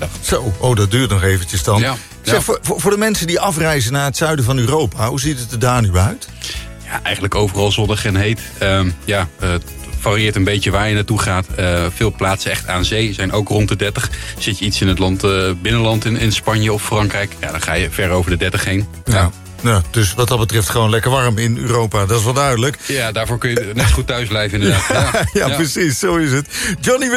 middag. Zo, dat duurt nog eventjes dan. Ja. Zeg, voor de mensen die afreizen naar het zuiden van Europa, hoe ziet het er daar nu uit? Ja, eigenlijk overal zonnig en heet. Het varieert een beetje waar je naartoe gaat. Veel plaatsen echt aan zee zijn ook rond de 30. Zit je iets in het binnenland in Spanje of Frankrijk, dan ga je ver over de 30 heen. Ja. Nou, dus wat dat betreft gewoon lekker warm in Europa, dat is wel duidelijk. Ja, daarvoor kun je net goed thuis blijven inderdaad. Ja, precies, zo is het. Johnny